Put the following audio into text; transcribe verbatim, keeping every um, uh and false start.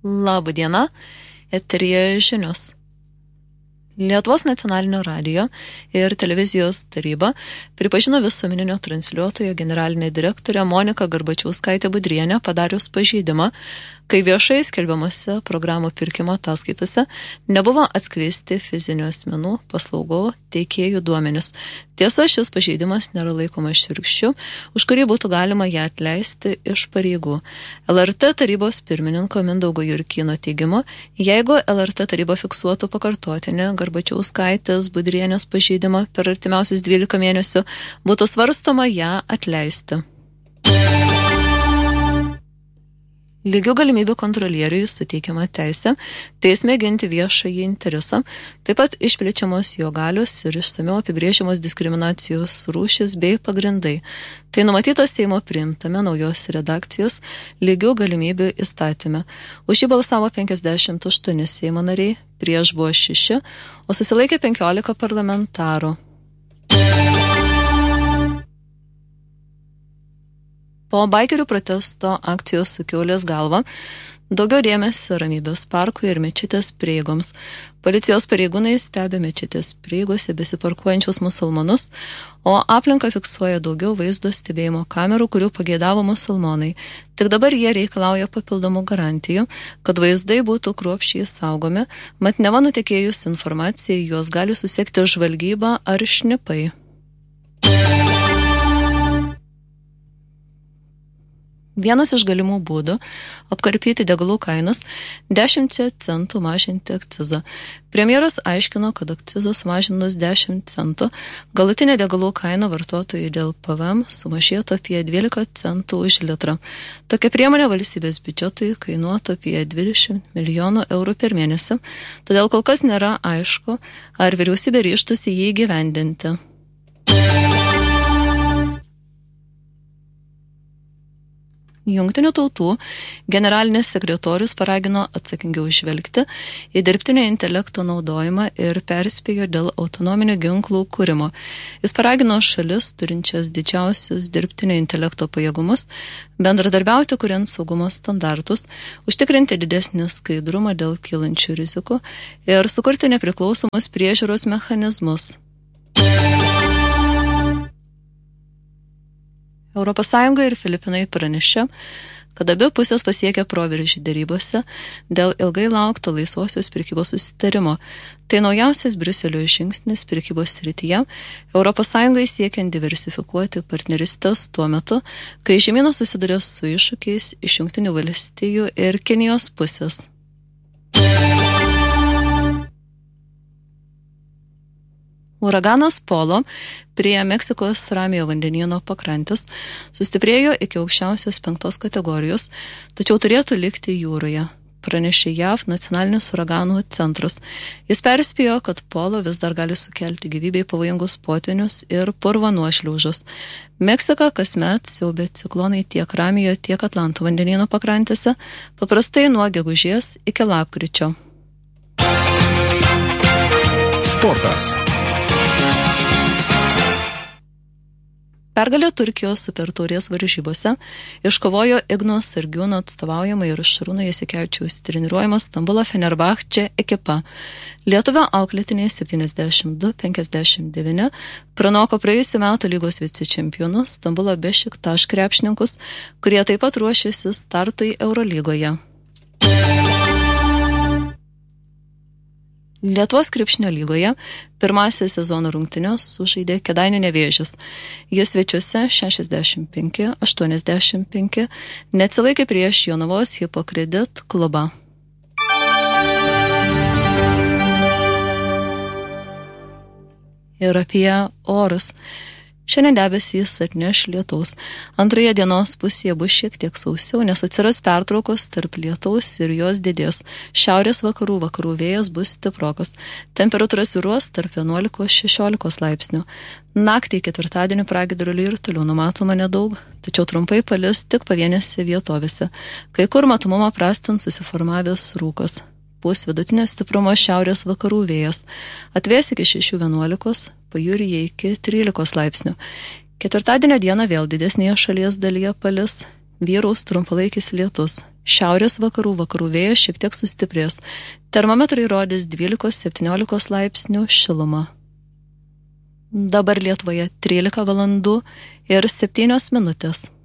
Labą dieną, eteryje žinios. Lietuvos nacionalinio radijo ir televizijos taryba pripažino visuomeninio transliuotojo generalinė direktorė Monika Garbačiauskaitė Budrienė padarius pažeidimą, kai viešai skelbiamose programų pirkimo ataskaitose nebuvo atskleisti fizinių asmenų paslaugų teikėjų duomenis. Tiesa, šis pažeidimas nėra laikomas širkščiu, už kurį būtų galima ją atleisti iš pareigų. L R T tarybos pirmininko Mindaugo Jurkyno teigimu, jeigu L R T taryba fiksuotų pakartotinę Garbačiauskaitės Budrienės pažeidimą per artimiausius dvylika mėnesių, būtų svarstoma ją atleisti. Lygių galimybių kontrolieriui suteikiama teisė teisme ginti viešąjį interesą, taip pat išplečiamos jo galios ir išsamiau apibrėžiamos diskriminacijos rūšis bei pagrindai. Tai numatytas Seimo priimtame naujos redakcijos lygių galimybių įstatyme. Už jį balsavo penkiasdešimt aštuoni Seimo nariai, prieš buvo šeši, o susilaikė penkiolika parlamentarų. Po baikerių protesto akcijos su kiaulės galva daugiau dėmesio Ramybės parkui ir mečetės prieigoms. Policijos pareigūnai stebi mečetės prieigose besiparkuojančius musulmonus, o aplinką fiksuoja daugiau vaizdo stebėjimo kamerų, kurių pageidavo musulmonai. Tik dabar jie reikalauja papildomų garantijų, kad vaizdai būtų kruopščiai saugomi, mat neva nutekėjus informacijai juos gali susekti žvalgyba ar šnipai. Vienas iš galimų būdų apkarpyti degalų kainas dešimt centų mažinti akcizą. Premjeras aiškino, kad akcizą sumažinus dešimt centų, galutinė degalų kaina vartotojai dėl P V M sumažėtų apie dvylika centų už litrą. Tokia priemonė valstybės biudžetui kainuotų apie dvidešimt milijonų eurų per mėnesį, todėl kol kas nėra aišku, ar vyriausybė ryžtųsi jį įgyvendinti. Jungtinių tautų generalinis sekretorius paragino atsakingiau žvelgti į dirbtinio intelekto naudojimą ir perspėjo dėl autonominių ginklų kūrimo. Jis paragino šalis, turinčias didžiausius dirbtinio intelekto pajėgumus, bendradarbiauti kuriant saugumo standartus, užtikrinti didesnį skaidrumą dėl kylančių rizikų ir sukurti nepriklausomus priežiūros mechanizmus. Europos Sąjunga ir Filipinai pranešė, kad abi pusės pasiekė proveržį dėrybose dėl ilgai laukto laisvosios prekybos susitarimo. Tai naujausias Briuselio žingsnis prekybos srityje, Europos Sąjungai siekiant diversifikuoti partnerystes tuo metu, kai žemynas susiduria su iššūkiais iš Jungtinių valstijų ir Kinijos pusės. Uraganas Polo prie Meksikos Ramiojo vandenyno pakrantės sustiprėjo iki aukščiausios penktos kategorijos, tačiau turėtų likti jūroje, pranešė J A V nacionalinis uraganų centras. Jis perspėjo, kad Polo vis dar gali sukelti gyvybei pavojingus potvynius ir purvo nuošliaužas. Meksika kasmet siaubia ciklonai tiek Ramiojo, tiek Atlanto vandenyno pakrantėse, paprastai nuo gegužės iki lapkričio. Sportas. Pergalę Turkijos supertaurės varžybose iškovojo Igno Sargiūno atstovaujama ir Šarūno Jasikevičiaus treniruojama Stambulo Fenerbahče ekipa. Lietuvio auklėtiniai septyniasdešimt du penkiasdešimt devyni pranoko praėjusių metų lygos vicečempionus Stambulo Bešiktaš krepšininkus, kurie taip pat ruošėsi startui Eurolygoje. Lietuvos krepšinio lygoje pirmąsias sezono rungtynes sužaidė Kėdainių Nevėžis. Jis svečiuose šešiasdešimt penki aštuoniasdešimt penki neatsilaikė prieš Jonavos Hipokredit klubą. Ir apie orus. Šiandien debesys atneš lietaus. Antroje dienos pusėje bus šiek tiek sausiau, nes atsiras pertraukos tarp lietaus ir jos didės. Šiaurės vakarų vakarų vėjas bus stiprokas. Temperatūra svyruos tarp vienuolikos šešiolikos laipsnių. Naktį ketvirtadienį pragiedrulių ir toliau numatoma nedaug, tačiau trumpai palis tik pavienėse vietovėse. Kai kur matomumą prastint susiformavęs rūkas. Pūs vidutinio stiprumo šiaurės vakarų vėjas. Atvės iki šešių vienuolikos, pajūryje iki trylikos laipsnių. Ketvirtadienio dieną vėl didesnėje šalies dalyje palis, vyraus trumpalaikis lietus. Šiaurės vakarų vakarų vėjas šiek tiek sustiprės. Termometrai rodys dvylika septyniolika laipsnių šilumą. Dabar Lietuvoje trylika valandų ir septynios minutės.